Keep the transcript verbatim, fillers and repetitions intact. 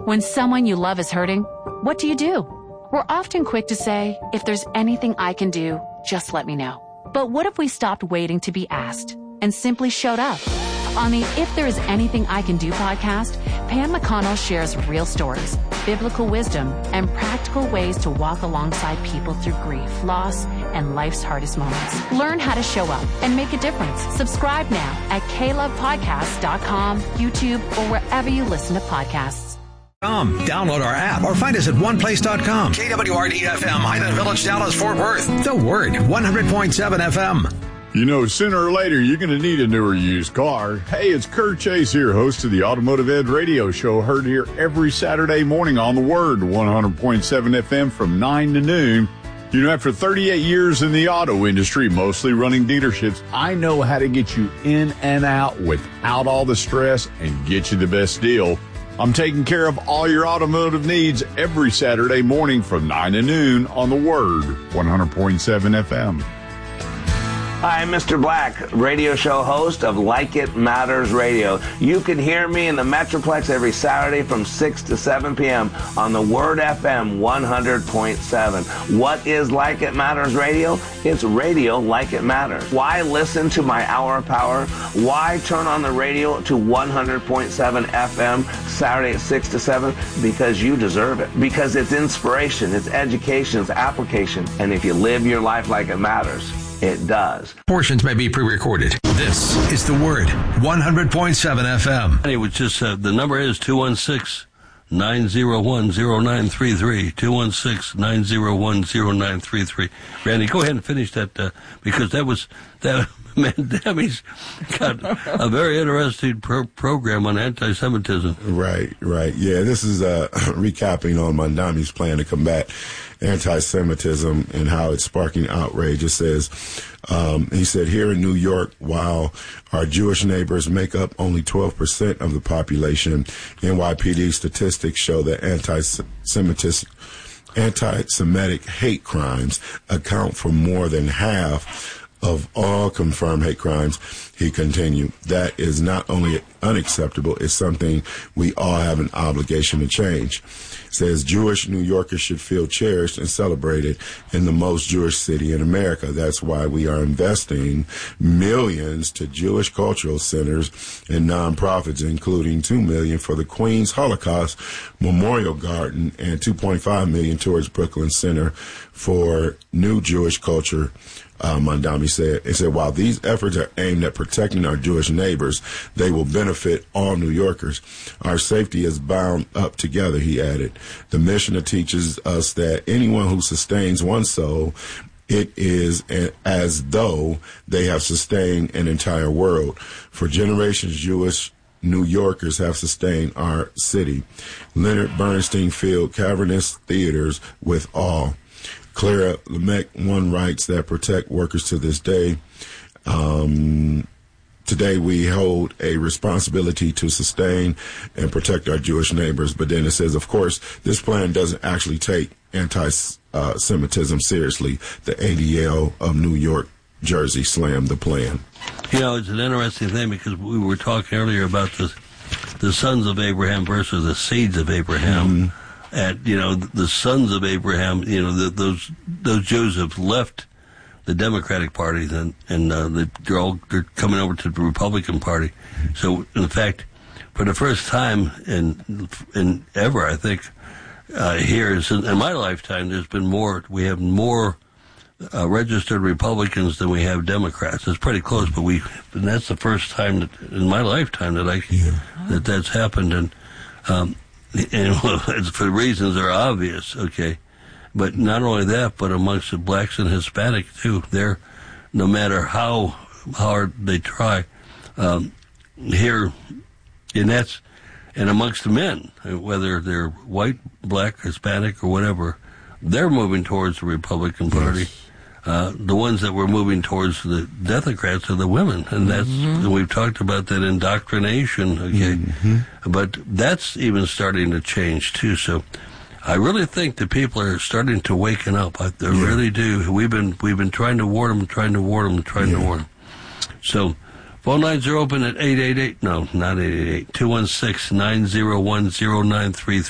When someone you love is hurting, what do you do? We're often quick to say, if there's anything I can do, just let me know. But what if we stopped waiting to be asked and simply showed up? On the If There Is Anything I Can Do podcast, Pam McConnell shares real stories, biblical wisdom, and practical ways to walk alongside people through grief, loss, and life's hardest moments. Learn how to show up and make a difference. Subscribe now at k love podcast dot com, YouTube, or wherever you listen to podcasts. Download our app or find us at one place dot com. K W R D F M, Highland Village, Dallas, Fort Worth. The Word, one hundred point seven F M. You know, sooner or later, you're going to need a newer used car. Hey, it's Kurt Chase here, host of the Automotive Ed Radio Show, heard here every Saturday morning on The Word, one hundred point seven F M from nine to noon. You know, after thirty-eight years in the auto industry, mostly running dealerships, I know how to get you in and out without all the stress and get you the best deal. I'm taking care of all your automotive needs every Saturday morning from nine to noon on The Word, one hundred point seven F M. Hi, I'm Mister Black, radio show host of Like It Matters Radio. You can hear me in the Metroplex every Saturday from six to seven p.m. on the Word F M one hundred point seven. What is Like It Matters Radio? It's radio like it matters. Why listen to my Hour of Power? Why turn on the radio to one hundred point seven F M Saturday at six to seven? Because you deserve it. Because it's inspiration, it's education, it's application. And if you live your life like it matters, it does. Portions may be pre-recorded. This is The Word, one hundred point seven F M. It was just, uh, the number is two one six, nine zero one, zero nine three three, two one six, nine zero one, zero nine three three. Randy, go ahead and finish that, uh, because that was, that, man, Demi's got a very interesting pro- program on anti-Semitism. Right, right. Yeah, this is uh, recapping on Mondami's plan to combat anti-Semitism and how it's sparking outrage. It says, um, he said, here in New York, while our Jewish neighbors make up only twelve percent of the population, N Y P D statistics show that anti-Semitic, anti-Semitic hate crimes account for more than half of all confirmed hate crimes. He continued, that is not only unacceptable, it's something we all have an obligation to change. Says Jewish New Yorkers should feel cherished and celebrated in the most Jewish city in America. That's why we are investing millions to Jewish cultural centers and nonprofits, including two million dollars for the Queens Holocaust Memorial Garden and two point five million dollars towards Brooklyn Center for New Jewish Culture. Uh, Mondami said, it said, while these efforts are aimed at protecting our Jewish neighbors, they will benefit all New Yorkers. Our safety is bound up together, he added. The Mishnah teaches us that anyone who sustains one soul, it is a, as though they have sustained an entire world. For generations, Jewish New Yorkers have sustained our city. Leonard Bernstein filled cavernous theaters with awe. Clara Lemec, one writes that protect workers to this day. Um, today we hold a responsibility to sustain and protect our Jewish neighbors. But then it says, of course, this plan doesn't actually take anti-Semitism seriously. The A D L of New York, Jersey slammed the plan. You know, it's an interesting thing because we were talking earlier about the, the sons of Abraham versus the seeds of Abraham. Mm-hmm. At, you know, the sons of Abraham, you know, the, those those Jews have left the Democratic Party and, and uh, they're all they're coming over to the Republican Party. So, in fact, for the first time in in ever, I think, uh, here in my lifetime, there's been more. We have more uh, registered Republicans than we have Democrats. It's pretty close, but we and that's the first time that, in my lifetime that I yeah. that that's happened. And um, And well, for reasons that are obvious, okay. But not only that, but amongst the blacks and Hispanic too. They're, no matter how hard they try, um, here, and that's, and amongst the men, whether they're white, black, Hispanic, or whatever, they're moving towards the Republican Party. Yes. Uh, the ones that were moving towards the Democrats are the women, and that's mm-hmm. and we've talked about that indoctrination. Okay, mm-hmm. But that's even starting to change too. So, I really think that people are starting to waken up. I, I yeah. really do. We've been we've been trying to warn them, trying to warn them, trying yeah. to warn them. So, phone lines are open at eight eight eight. No, not eight eight eight. two one six, nine zero one, zero nine three three.